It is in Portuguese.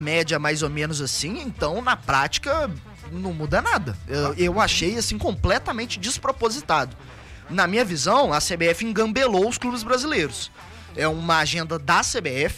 média mais ou menos assim, então na prática não muda nada. Eu achei assim completamente despropositado. Na minha visão, a CBF engambelou os clubes brasileiros. É uma agenda da CBF,